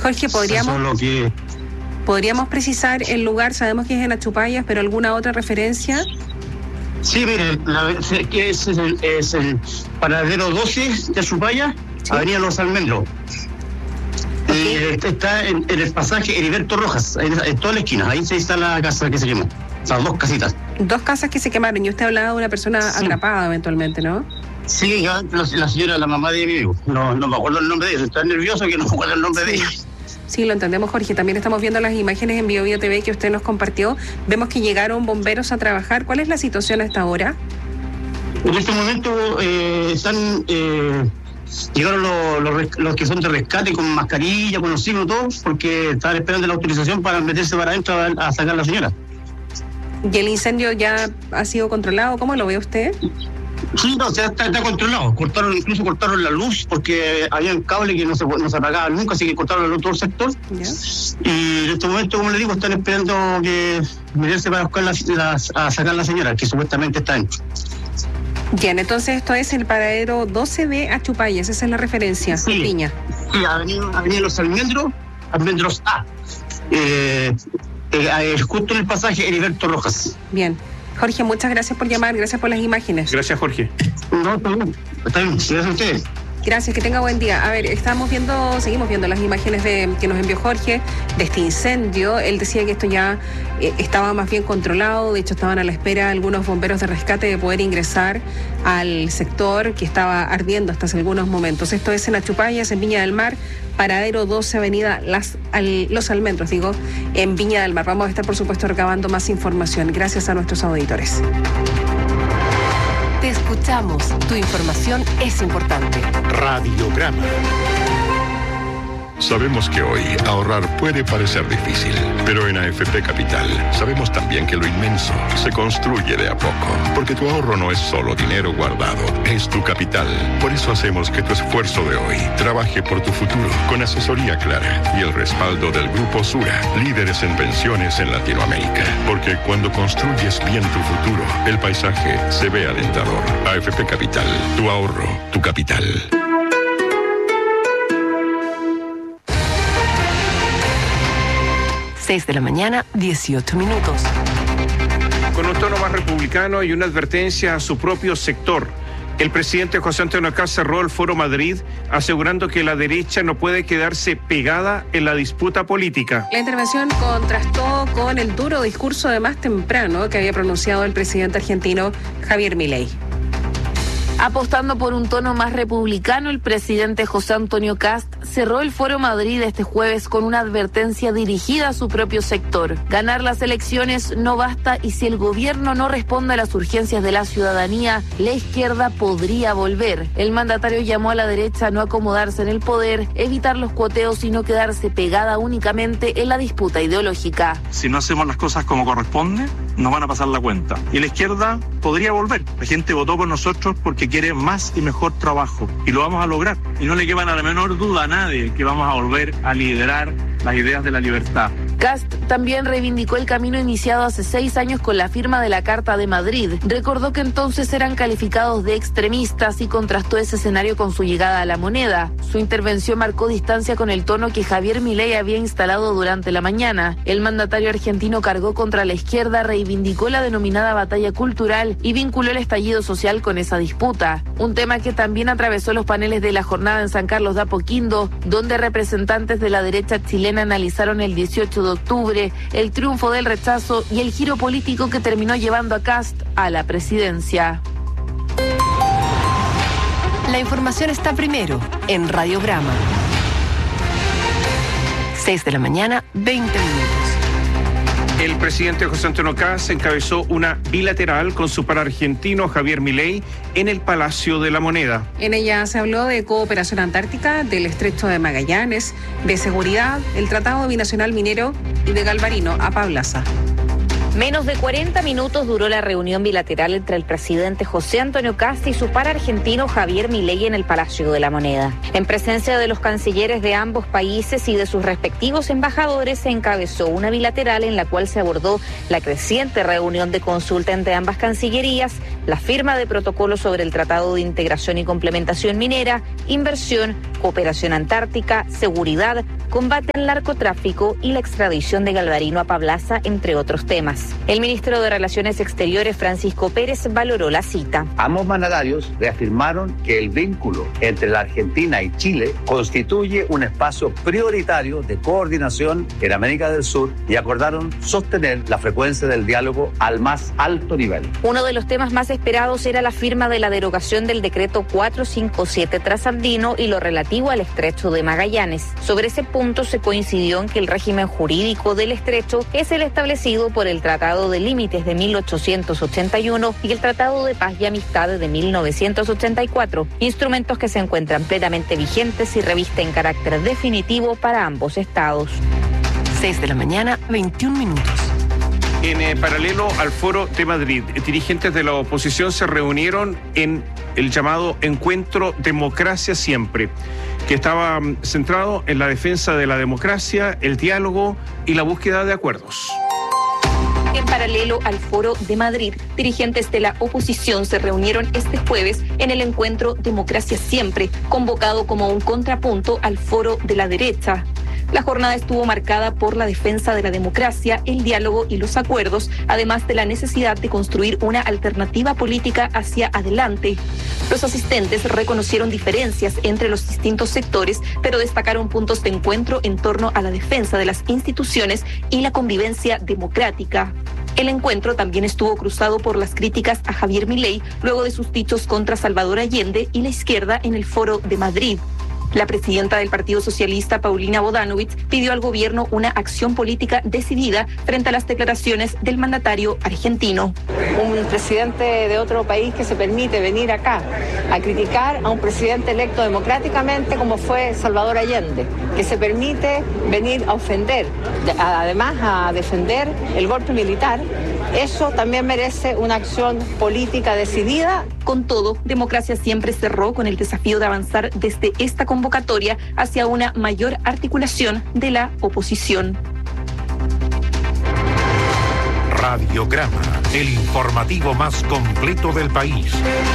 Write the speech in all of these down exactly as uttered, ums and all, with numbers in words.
Jorge, ¿podríamos, Eso es lo que... ¿podríamos precisar el lugar? Sabemos que es en Achupayas, pero ¿alguna otra referencia? Sí, mire, la, que es, el, es el paradero doce de Achupayas, sí. Avenida Los Almendros. Okay. Eh, está en, en el pasaje Heriberto Rojas, en, en toda la esquina, ahí se está la casa que se quemó. O sea, dos casitas. Dos casas que se quemaron, y usted hablaba de una persona sí. atrapada eventualmente, ¿no? Sí, ya, la, la señora, la mamá de mi amigo. No, no me acuerdo el nombre de ella, está nervioso que no me acuerdo el nombre sí. de ella. Sí, lo entendemos, Jorge. También estamos viendo las imágenes en Bio Bio T V que usted nos compartió. Vemos que llegaron bomberos a trabajar. ¿Cuál es la situación a esta hora? En este momento eh, están... Eh, llegaron los, los, los que son de rescate con mascarilla, con los signos, todos, porque estaban esperando la autorización para meterse para adentro a, a sacar a la señora. ¿Y el incendio ya ha sido controlado? ¿Cómo lo ve usted? Sí, no, o sea, está, está controlado. Cortaron, incluso cortaron la luz porque había un cable que no se, no se apagaba nunca, así que cortaron la luz todo el sector. ¿Ya? Y en este momento, como le digo, están esperando que meterse para buscar la, la, a sacar a la señora, que supuestamente está dentro. Bien, entonces esto es el paradero doce de Achupayas, esa es la referencia, sí, Piña. Sí, avenida, avenida Los Almendros, Almendros A. Eh, eh, justo en el pasaje Heriberto Rojas. Bien. Jorge, muchas gracias por llamar, gracias por las imágenes. Gracias, Jorge. No, está bien, está bien, gracias a ustedes. Gracias, que tenga buen día. A ver, estamos viendo, seguimos viendo las imágenes de que nos envió Jorge de este incendio. Él decía que esto ya eh, estaba más bien controlado, de hecho estaban a la espera algunos bomberos de rescate de poder ingresar al sector que estaba ardiendo hasta hace algunos momentos. Esto es en Achupayas, en Viña del Mar, paradero doce, avenida Las, al, Los Almendros, digo, en Viña del Mar. Vamos a estar, por supuesto, recabando más información. Gracias a nuestros auditores. Te escuchamos. Tu información es importante. Radiograma. Sabemos que hoy ahorrar puede parecer difícil, pero en A F P Capital sabemos también que lo inmenso se construye de a poco, porque tu ahorro no es solo dinero guardado, es tu capital. Por eso hacemos que tu esfuerzo de hoy trabaje por tu futuro, con asesoría clara y el respaldo del Grupo Sura, líderes en pensiones en Latinoamérica. Porque cuando construyes bien tu futuro, el paisaje se ve alentador. A F P Capital, tu ahorro, tu capital. seis de la mañana, dieciocho minutos. Con un tono más republicano y una advertencia a su propio sector, el presidente José Antonio Kast cerró el Foro Madrid asegurando que la derecha no puede quedarse pegada en la disputa política. La intervención contrastó con el duro discurso de más temprano que había pronunciado el presidente argentino Javier Milei. Apostando por un tono más republicano, el presidente José Antonio Kast cerró el Foro Madrid este jueves con una advertencia dirigida a su propio sector. Ganar las elecciones no basta y si el gobierno no responde a las urgencias de la ciudadanía, la izquierda podría volver. El mandatario llamó a la derecha a no acomodarse en el poder, evitar los cuoteos y no quedarse pegada únicamente en la disputa ideológica. Si no hacemos las cosas como corresponde, nos van a pasar la cuenta. Y la izquierda podría volver. La gente votó por nosotros porque quiere más y mejor trabajo. Y lo vamos a lograr. Y no le quepa la menor duda a nadie que vamos a volver a liderar las ideas de la libertad. Kast también reivindicó el camino iniciado hace seis años con la firma de la Carta de Madrid. Recordó que entonces eran calificados de extremistas y contrastó ese escenario con su llegada a la moneda. Su intervención marcó distancia con el tono que Javier Milei había instalado durante la mañana. El mandatario argentino cargó contra la izquierda, reivindicó la denominada batalla cultural y vinculó el estallido social con esa disputa. Un tema que también atravesó los paneles de la jornada en San Carlos de Apoquindo, donde representantes de la derecha chilena analizaron el dieciocho de octubre, el triunfo del rechazo y el giro político que terminó llevando a Kast a la presidencia. La información está primero en Radiograma. seis de la mañana, veinte minutos. El presidente José Antonio Kast encabezó una bilateral con su par argentino Javier Milei en el Palacio de la Moneda. En ella se habló de cooperación antártica, del estrecho de Magallanes, de seguridad, el Tratado Binacional Minero y de Galvarino a Pablaza. Menos de cuarenta minutos duró la reunión bilateral entre el presidente José Antonio Kast y su par argentino Javier Milei en el Palacio de la Moneda. En presencia de los cancilleres de ambos países y de sus respectivos embajadores, se encabezó una bilateral en la cual se abordó la creciente reunión de consulta entre ambas cancillerías, la firma de protocolos sobre el Tratado de Integración y Complementación Minera, inversión, cooperación antártica, seguridad, combate al narcotráfico y la extradición de Galvarino a Pablaza, entre otros temas. El ministro de Relaciones Exteriores, Francisco Pérez, valoró la cita. Ambos mandatarios reafirmaron que el vínculo entre la Argentina y Chile constituye un espacio prioritario de coordinación en América del Sur y acordaron sostener la frecuencia del diálogo al más alto nivel. Uno de los temas más esperados era la firma de la derogación del decreto cuatrocientos cincuenta y siete trasandino y lo relativo al estrecho de Magallanes. Sobre ese punto se coincidió en que el régimen jurídico del estrecho es el establecido por el Tratado de Límites de mil ochocientos ochenta y uno y el Tratado de Paz y Amistad de mil novecientos ochenta y cuatro, instrumentos que se encuentran plenamente vigentes y revisten carácter definitivo para ambos estados. seis de la mañana, veintiún minutos. En eh, paralelo al Foro de Madrid, dirigentes de la oposición se reunieron en el llamado Encuentro Democracia Siempre, que estaba um, centrado en la defensa de la democracia, el diálogo y la búsqueda de acuerdos. En paralelo al Foro de Madrid, dirigentes de la oposición se reunieron este jueves en el encuentro Democracia Siempre, convocado como un contrapunto al Foro de la derecha. La jornada estuvo marcada por la defensa de la democracia, el diálogo y los acuerdos, además de la necesidad de construir una alternativa política hacia adelante. Los asistentes reconocieron diferencias entre los distintos sectores, pero destacaron puntos de encuentro en torno a la defensa de las instituciones y la convivencia democrática. El encuentro también estuvo cruzado por las críticas a Javier Milei, luego de sus dichos contra Salvador Allende y la izquierda en el Foro de Madrid. La presidenta del Partido Socialista, Paulina Bodanovich, pidió al gobierno una acción política decidida frente a las declaraciones del mandatario argentino. Un presidente de otro país que se permite venir acá a criticar a un presidente electo democráticamente como fue Salvador Allende, que se permite venir a ofender, además a defender el golpe militar, eso también merece una acción política decidida. Con todo, Democracia Siempre cerró con el desafío de avanzar desde esta convocatoria hacia una mayor articulación de la oposición. Radiograma, el informativo más completo del país.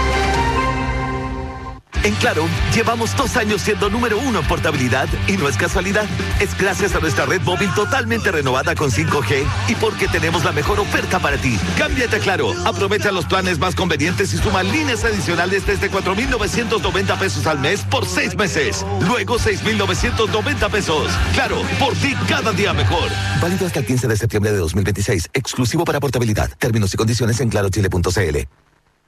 En Claro, llevamos dos años siendo número uno en portabilidad y no es casualidad. Es gracias a nuestra red móvil totalmente renovada con cinco G y porque tenemos la mejor oferta para ti. Cámbiate a Claro, aprovecha los planes más convenientes y suma líneas adicionales desde cuatro mil novecientos noventa pesos al mes por seis meses. Luego seis mil novecientos noventa pesos. Claro, por ti cada día mejor. Válido hasta el quince de septiembre de dos mil veintiséis. Exclusivo para portabilidad. Términos y condiciones en claro chile punto c l.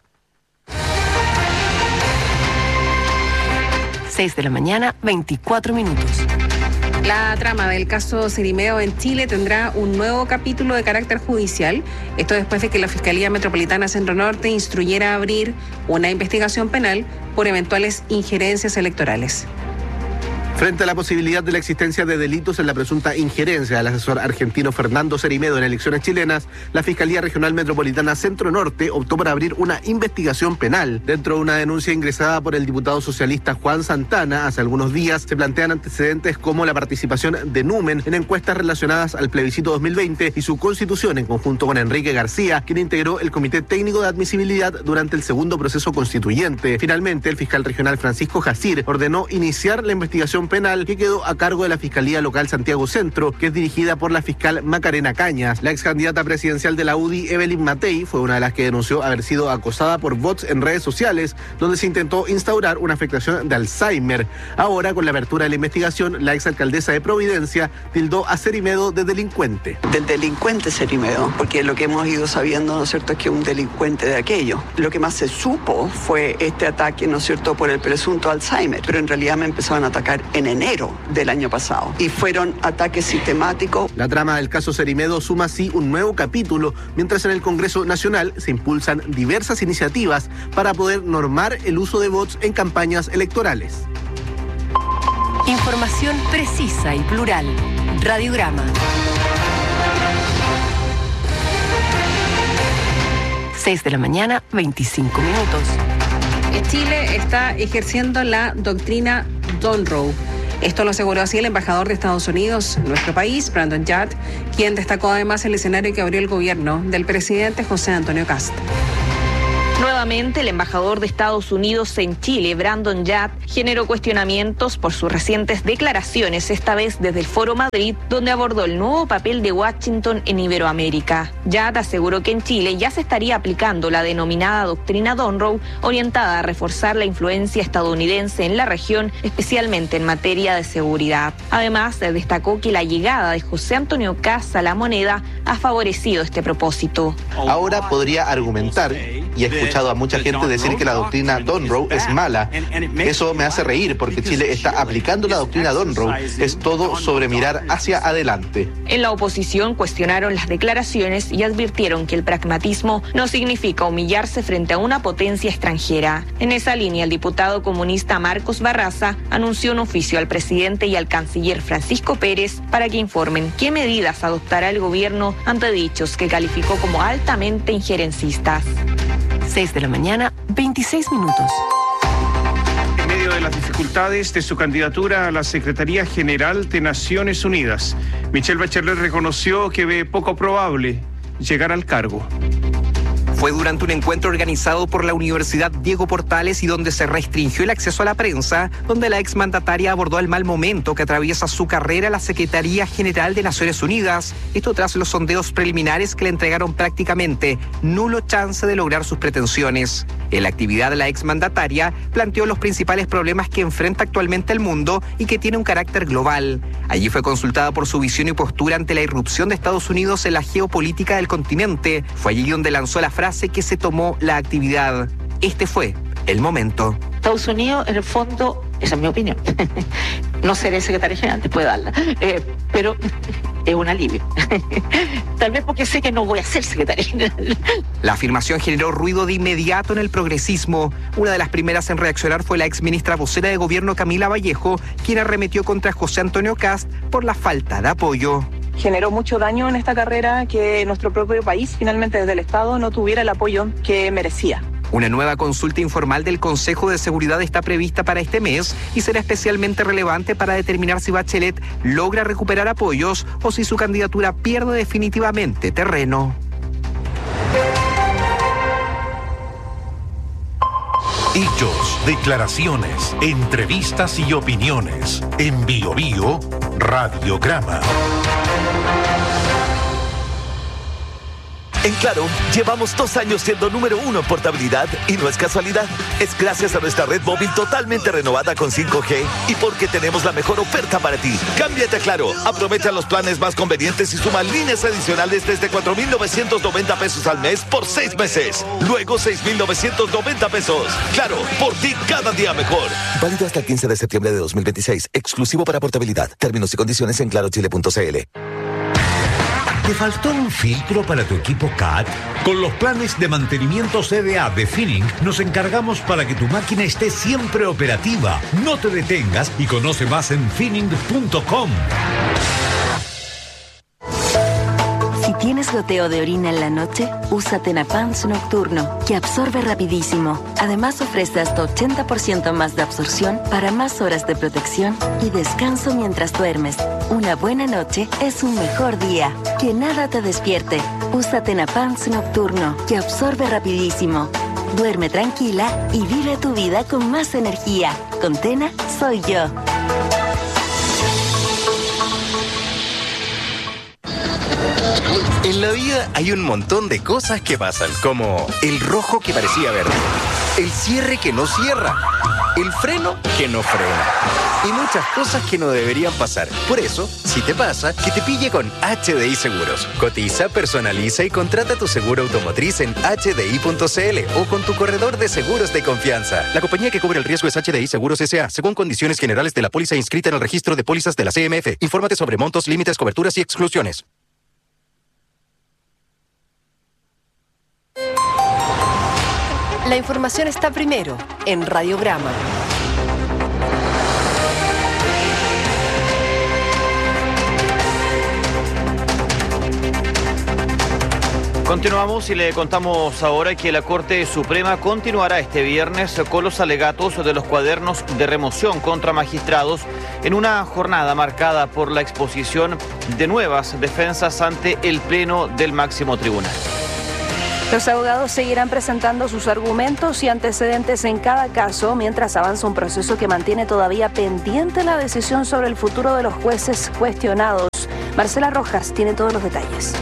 seis de la mañana, veinticuatro minutos. La trama del caso Cerimeo en Chile tendrá un nuevo capítulo de carácter judicial. Esto después de que la Fiscalía Metropolitana Centro Norte instruyera a abrir una investigación penal por eventuales injerencias electorales. Frente a la posibilidad de la existencia de delitos en la presunta injerencia del asesor argentino Fernando Cerimedo en elecciones chilenas, la Fiscalía Regional Metropolitana Centro Norte optó por abrir una investigación penal. Dentro de una denuncia ingresada por el diputado socialista Juan Santana hace algunos días, se plantean antecedentes como la participación de Numen en encuestas relacionadas al plebiscito dos mil veinte y su constitución en conjunto con Enrique García, quien integró el Comité Técnico de Admisibilidad durante el segundo proceso constituyente. Finalmente, el fiscal regional Francisco Jacir ordenó iniciar la investigación penal que quedó a cargo de la Fiscalía Local Santiago Centro, que es dirigida por la fiscal Macarena Cañas. La ex candidata presidencial de la U D I, Evelyn Matei, fue una de las que denunció haber sido acosada por bots en redes sociales, donde se intentó instaurar una afectación de Alzheimer. Ahora, con la apertura de la investigación, la ex alcaldesa de Providencia tildó a Cerimedo de delincuente. Del delincuente Cerimedo, porque lo que hemos ido sabiendo, ¿no es cierto?, es que es un delincuente de aquello. Lo que más se supo fue este ataque, ¿no es cierto?, por el presunto Alzheimer, pero en realidad me empezaron a atacar en enero del año pasado y fueron ataques sistemáticos. La trama del caso Cerimedo suma así un nuevo capítulo, mientras en el Congreso Nacional se impulsan diversas iniciativas para poder normar el uso de bots en campañas electorales. Información precisa y plural. Radiograma. seis de la mañana, veinticinco minutos. Chile está ejerciendo la doctrina Monroe. Esto lo aseguró así el embajador de Estados Unidos en nuestro país, Brandon Yard, quien destacó además el escenario que abrió el gobierno del presidente José Antonio Kast. Nuevamente, el embajador de Estados Unidos en Chile, Brandon Yard, generó cuestionamientos por sus recientes declaraciones, esta vez desde el Foro Madrid, donde abordó el nuevo papel de Washington en Iberoamérica. Yard aseguró que en Chile ya se estaría aplicando la denominada doctrina Monroe, orientada a reforzar la influencia estadounidense en la región, especialmente en materia de seguridad. Además, destacó que la llegada de José Antonio Kast a la moneda ha favorecido este propósito. Ahora podría argumentar, y escuchar a mucha gente decir que la doctrina Monroe es mala. Eso me hace reír porque Chile está aplicando la doctrina Monroe. Es todo sobre mirar hacia adelante. En la oposición cuestionaron las declaraciones y advirtieron que el pragmatismo no significa humillarse frente a una potencia extranjera. En esa línea, el diputado comunista Marcos Barraza anunció un oficio al presidente y al canciller Francisco Pérez para que informen qué medidas adoptará el gobierno ante dichos que calificó como altamente injerencistas. seis de la mañana, veintiséis minutos. En medio de las dificultades de su candidatura a la Secretaría General de Naciones Unidas, Michelle Bachelet reconoció que ve poco probable llegar al cargo. Fue durante un encuentro organizado por la Universidad Diego Portales y donde se restringió el acceso a la prensa, donde la exmandataria abordó el mal momento que atraviesa su carrera a la Secretaría General de Naciones Unidas. Esto tras los sondeos preliminares que le entregaron prácticamente nulo chance de lograr sus pretensiones. En la actividad, la exmandataria planteó los principales problemas que enfrenta actualmente el mundo y que tiene un carácter global. Allí fue consultada por su visión y postura ante la irrupción de Estados Unidos en la geopolítica del continente. Fue allí donde lanzó la frase que se tomó la actividad. Este fue el momento. Estados Unidos, en el fondo, esa es mi opinión. No seré secretaria general, te puedo darla, eh, pero es un alivio. Tal vez porque sé que no voy a ser secretaria general. La afirmación generó ruido de inmediato en el progresismo. Una de las primeras en reaccionar fue la exministra vocera de gobierno Camila Vallejo, quien arremetió contra José Antonio Kast por la falta de apoyo. Generó mucho daño en esta carrera que nuestro propio país, finalmente desde el Estado, no tuviera el apoyo que merecía. Una nueva consulta informal del Consejo de Seguridad está prevista para este mes y será especialmente relevante para determinar si Bachelet logra recuperar apoyos o si su candidatura pierde definitivamente terreno. Hechos, declaraciones, entrevistas y opiniones. En Bio Bio, Radiograma. En Claro, llevamos dos años siendo número uno en portabilidad y no es casualidad. Es gracias a nuestra red móvil totalmente renovada con cinco G y porque tenemos la mejor oferta para ti. Cámbiate a Claro, aprovecha los planes más convenientes y suma líneas adicionales desde cuatro mil novecientos noventa pesos al mes por seis meses. Luego seis mil novecientos noventa pesos. Claro, por ti cada día mejor. Válido hasta el quince de septiembre de dos mil veintiséis. Exclusivo para portabilidad. Términos y condiciones en claro chile punto c l. ¿Te faltó un filtro para tu equipo C A T? Con los planes de mantenimiento C D A de Finning nos encargamos para que tu máquina esté siempre operativa. No te detengas y conoce más en finning punto com. Si tienes goteo de orina en la noche, usa Tenapans Nocturno, que absorbe rapidísimo. Además ofrece hasta ochenta por ciento más de absorción para más horas de protección y descanso mientras duermes. Una buena noche es un mejor día. Que nada te despierte. Usa Tenapans Nocturno, que absorbe rapidísimo. Duerme tranquila y vive tu vida con más energía. Con Tena, soy yo. En la vida hay un montón de cosas que pasan, como el rojo que parecía verde, el cierre que no cierra, el freno que no frena y muchas cosas que no deberían pasar. Por eso, si te pasa, que te pille con H D I Seguros. Cotiza, personaliza y contrata tu seguro automotriz en h d i punto c l o con tu corredor de seguros de confianza. La compañía que cubre el riesgo es H D I Seguros S A, según condiciones generales de la póliza inscrita en el registro de pólizas de la C M F. Infórmate sobre montos, límites, coberturas y exclusiones. La información está primero en Radiograma. Continuamos y le contamos ahora que la Corte Suprema continuará este viernes con los alegatos de los cuadernos de remoción contra magistrados en una jornada marcada por la exposición de nuevas defensas ante el Pleno del máximo tribunal. Los abogados seguirán presentando sus argumentos y antecedentes en cada caso mientras avanza un proceso que mantiene todavía pendiente la decisión sobre el futuro de los jueces cuestionados. Marcela Rojas tiene todos los detalles.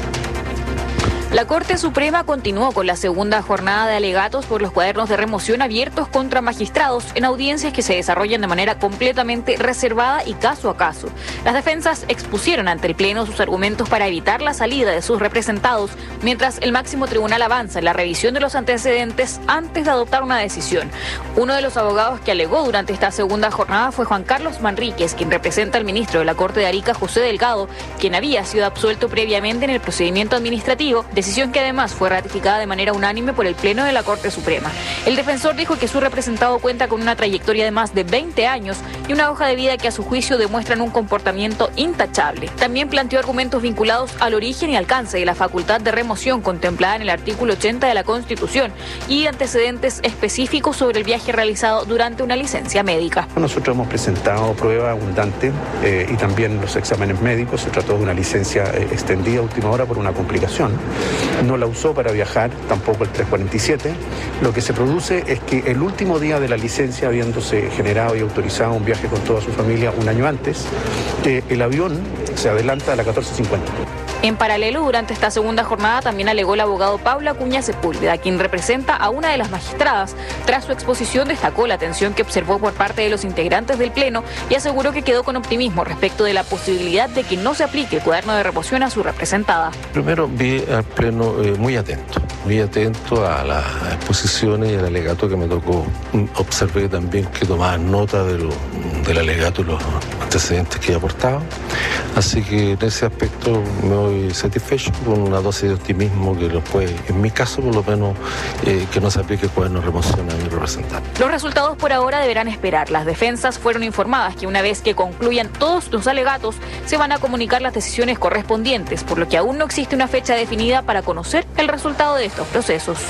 La Corte Suprema continuó con la segunda jornada de alegatos por los cuadernos de remoción abiertos contra magistrados en audiencias que se desarrollan de manera completamente reservada y caso a caso. Las defensas expusieron ante el Pleno sus argumentos para evitar la salida de sus representados, mientras el máximo tribunal avanza en la revisión de los antecedentes antes de adoptar una decisión. Uno de los abogados que alegó durante esta segunda jornada fue Juan Carlos Manríquez, quien representa al ministro de la Corte de Arica, José Delgado, quien había sido absuelto previamente en el procedimiento administrativo, decisión que además fue ratificada de manera unánime por el Pleno de la Corte Suprema. El defensor dijo que su representado cuenta con una trayectoria de más de veinte años y una hoja de vida que a su juicio demuestran un comportamiento intachable. También planteó argumentos vinculados al origen y alcance de la facultad de remoción contemplada en el artículo ochenta de la Constitución y antecedentes específicos sobre el viaje realizado durante una licencia médica. Nosotros hemos presentado prueba abundante eh, y también los exámenes médicos. Se trató de una licencia eh, extendida a última hora por una complicación. No la usó para viajar, tampoco el trescientos cuarenta y siete. Lo que se produce es que el último día de la licencia, habiéndose generado y autorizado un viaje con toda su familia un año antes, eh, el avión se adelanta a la catorce cincuenta. En paralelo, durante esta segunda jornada también alegó el abogado Pablo Acuña Sepúlveda, quien representa a una de las magistradas. Tras su exposición destacó la atención que observó por parte de los integrantes del Pleno y aseguró que quedó con optimismo respecto de la posibilidad de que no se aplique el cuaderno de remoción a su representada. Primero vi al Pleno eh, muy atento, muy atento a las exposiciones y al alegato que me tocó. Observé también que tomaban nota de lo, del alegato y los antecedentes que he aportado. Así que en ese aspecto me voy satisfecho con una dosis de optimismo que lo puede, en mi caso por lo menos, eh, que no se aplique el cuaderno de remoción a mi representante. Los resultados por ahora deberán esperar. Las defensas fueron informadas que una vez que concluyan todos los alegatos, se van a comunicar las decisiones correspondientes, por lo que aún no existe una fecha definida para conocer el resultado de estos procesos.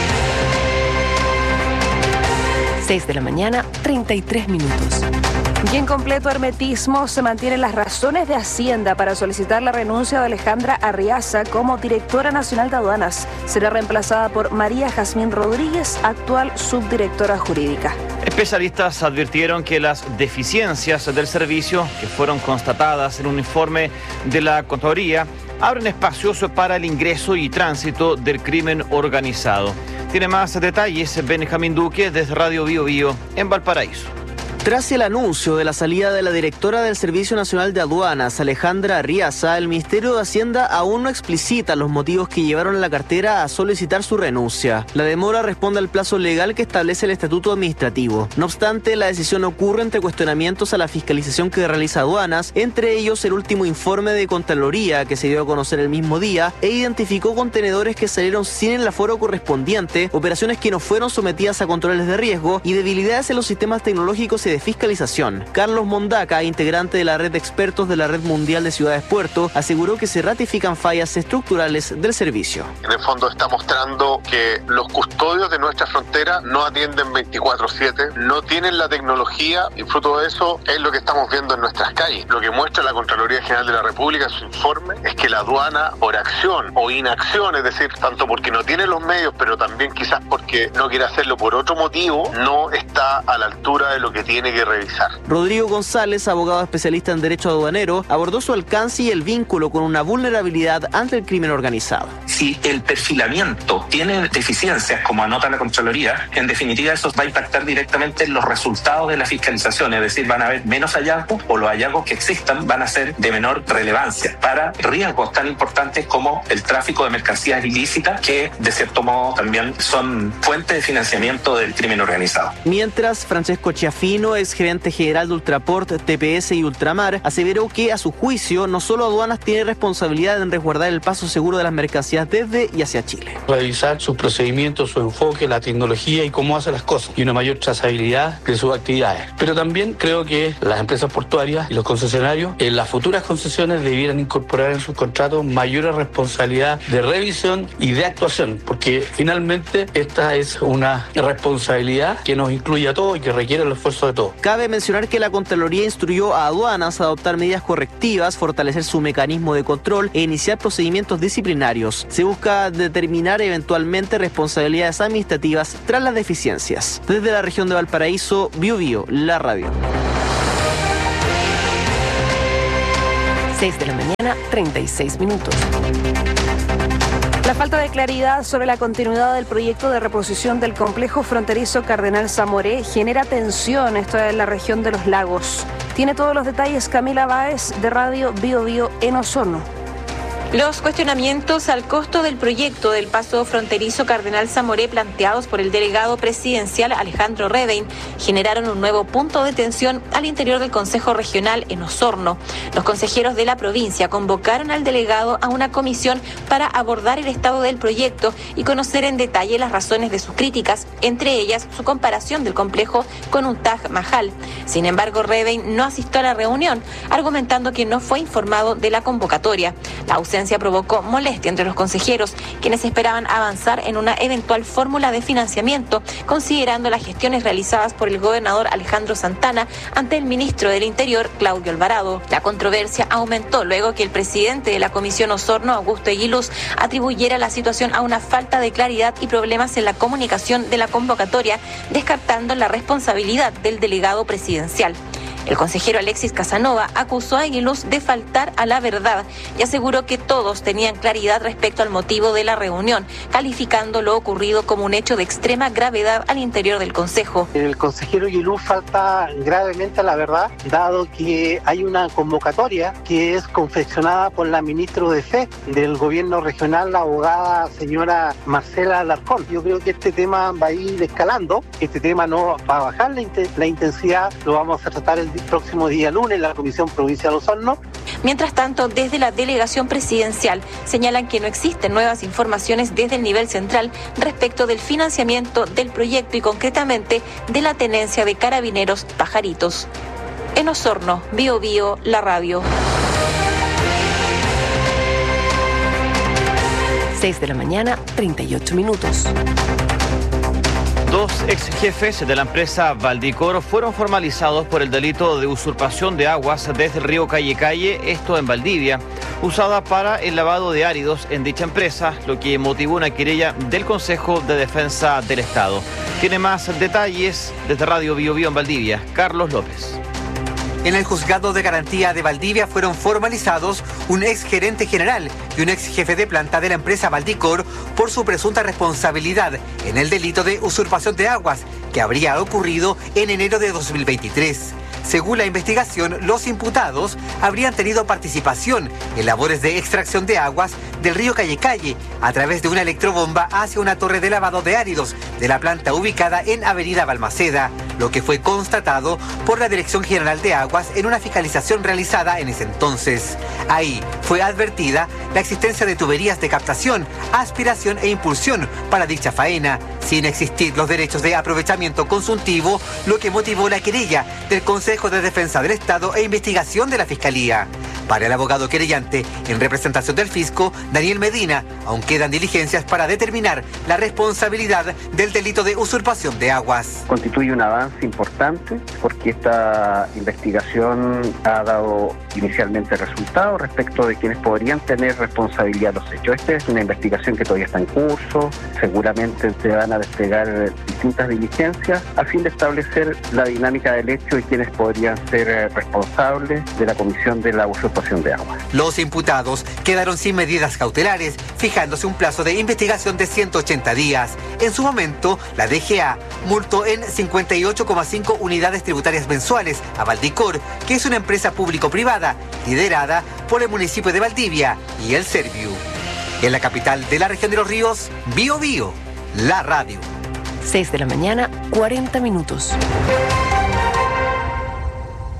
seis de la mañana, treinta y tres minutos. Y en completo hermetismo se mantienen las razones de Hacienda para solicitar la renuncia de Alejandra Arriaza como directora nacional de aduanas. Será reemplazada por María Jazmín Rodríguez, actual subdirectora jurídica. Especialistas advirtieron que las deficiencias del servicio que fueron constatadas en un informe de la Contraloría abren espacios para el ingreso y tránsito del crimen organizado. Tiene más detalles Benjamín Duque desde Radio Bio Bio en Valparaíso. Tras el anuncio de la salida de la directora del Servicio Nacional de Aduanas, Alejandra Arriaza, el Ministerio de Hacienda aún no explicita los motivos que llevaron a la cartera a solicitar su renuncia. La demora responde al plazo legal que establece el Estatuto Administrativo. No obstante, la decisión ocurre entre cuestionamientos a la fiscalización que realiza Aduanas, entre ellos el último informe de Contraloría que se dio a conocer el mismo día e identificó contenedores que salieron sin el aforo correspondiente, operaciones que no fueron sometidas a controles de riesgo y debilidades en los sistemas tecnológicos y de fiscalización. Carlos Mondaca, integrante de la red de expertos de la Red Mundial de Ciudades Puerto, aseguró que se ratifican fallas estructurales del servicio. En el fondo está mostrando que los custodios de nuestra frontera no atienden veinticuatro siete, no tienen la tecnología y fruto de eso es lo que estamos viendo en nuestras calles. Lo que muestra la Contraloría General de la República en su informe es que la aduana, por acción o inacción, es decir, tanto porque no tiene los medios, pero también quizás porque no quiere hacerlo por otro motivo, no está a la altura de lo que tiene que revisar. Rodrigo González, abogado especialista en derecho aduanero, abordó su alcance y el vínculo con una vulnerabilidad ante el crimen organizado. Si el perfilamiento tiene deficiencias, como anota la Contraloría, en definitiva eso va a impactar directamente en los resultados de la fiscalización, es decir, van a haber menos hallazgos o los hallazgos que existan van a ser de menor relevancia para riesgos tan importantes como el tráfico de mercancías ilícitas, que de cierto modo también son fuente de financiamiento del crimen organizado. Mientras, Francesco Chiafino, Martino, exgerente general de Ultraport, T P S y Ultramar, aseveró que a su juicio no solo Aduanas tiene responsabilidad en resguardar el paso seguro de las mercancías desde y hacia Chile. Revisar sus procedimientos, su enfoque, la tecnología y cómo hace las cosas y una mayor trazabilidad de sus actividades. Pero también creo que las empresas portuarias y los concesionarios en las futuras concesiones debieran incorporar en sus contratos mayor responsabilidad de revisión y de actuación, porque finalmente esta es una responsabilidad que nos incluye a todos y que requiere el esfuerzo de todos. Cabe mencionar que la Contraloría instruyó a Aduanas a adoptar medidas correctivas, fortalecer su mecanismo de control e iniciar procedimientos disciplinarios. Se busca determinar eventualmente responsabilidades administrativas tras las deficiencias. Desde la región de Valparaíso, Bio Bio, la radio. seis de la mañana, treinta y seis minutos. La falta de claridad sobre la continuidad del proyecto de reposición del complejo fronterizo Cardenal Zamoré genera tensión, esto en la región de los lagos. Tiene todos los detalles Camila Báez de Radio Bio Bio en Osorno. Los cuestionamientos al costo del proyecto del paso fronterizo Cardenal Zamoré planteados por el delegado presidencial Alejandro Redein generaron un nuevo punto de tensión al interior del Consejo Regional en Osorno. Los consejeros de la provincia convocaron al delegado a una comisión para abordar el estado del proyecto y conocer en detalle las razones de sus críticas, entre ellas su comparación del complejo con un Taj Mahal. Sin embargo, Redein no asistió a la reunión, argumentando que no fue informado de la convocatoria. La ausencia provocó molestia entre los consejeros, quienes esperaban avanzar en una eventual fórmula de financiamiento, considerando las gestiones realizadas por el gobernador Alejandro Santana ante el ministro del Interior, Claudio Alvarado. La controversia aumentó luego que el presidente de la Comisión Osorno, Augusto Eguiluz, atribuyera la situación a una falta de claridad y problemas en la comunicación de la convocatoria, descartando la responsabilidad del delegado presidencial. El consejero Alexis Casanova acusó a Eguiluz de faltar a la verdad y aseguró que todos tenían claridad respecto al motivo de la reunión, calificando lo ocurrido como un hecho de extrema gravedad al interior del Consejo. El consejero Eguiluz falta gravemente a la verdad, dado que hay una convocatoria que es confeccionada por la ministra de Fe del gobierno regional, la abogada señora Marcela Alarcón. Yo creo que este tema va a ir escalando, este tema no va a bajar la, int- la intensidad, lo vamos a tratar el próximo día lunes en la Comisión Provincial Osorno. Mientras tanto, desde la delegación presidencial señalan que no existen nuevas informaciones desde el nivel central respecto del financiamiento del proyecto y concretamente de la tenencia de Carabineros Pajaritos. En Osorno, Bio Bio, la radio. seis de la mañana, treinta y ocho minutos. Dos ex jefes de la empresa Valdicor fueron formalizados por el delito de usurpación de aguas desde el río Calle Calle, esto en Valdivia, usada para el lavado de áridos en dicha empresa, lo que motivó una querella del Consejo de Defensa del Estado. Tiene más detalles desde Radio Bio Bio en Valdivia, Carlos López. En el juzgado de garantía de Valdivia fueron formalizados un ex gerente general y un ex jefe de planta de la empresa Valdicor por su presunta responsabilidad en el delito de usurpación de aguas que habría ocurrido en enero de dos mil veintitrés. Según la investigación, los imputados habrían tenido participación en labores de extracción de aguas del río Calle Calle a través de una electrobomba hacia una torre de lavado de áridos de la planta ubicada en Avenida Balmaceda, lo que fue constatado por la Dirección General de Aguas en una fiscalización realizada en ese entonces. Ahí fue advertida la existencia de tuberías de captación, aspiración e impulsión para dicha faena, sin existir los derechos de aprovechamiento consultivo, lo que motivó la querella del Consejo de Defensa del Estado e investigación de la Fiscalía. Para el abogado querellante, en representación del fisco, Daniel Medina, aún quedan diligencias para determinar la responsabilidad del delito de usurpación de aguas. Constituye un avance importante porque esta investigación ha dado inicialmente resultados respecto de quienes podrían tener responsabilidad de los hechos. Esta es una investigación que todavía está en curso, seguramente se van a desplegar distintas diligencias a fin de establecer la dinámica del hecho y quienes podrían ser responsables de la comisión de la usurpación de agua. Los imputados quedaron sin medidas cautelares, fijándose un plazo de investigación de ciento ochenta días. En su momento, la D G A multó en cincuenta y ocho coma cinco unidades tributarias mensuales a Valdicor, que es una empresa público-privada liderada por el municipio de Valdivia y el Serviu. En la capital de la región de los ríos, Bio Bio, la radio. seis de la mañana, cuarenta minutos.